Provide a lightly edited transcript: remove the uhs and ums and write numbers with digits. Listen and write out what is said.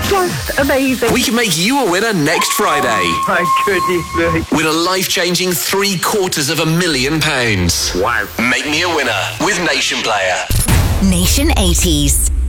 Just amazing. We can make you a winner next Friday. My goodness me. With a life-changing £750,000. Wow. Make me a winner with Nation Player. Nation 80s.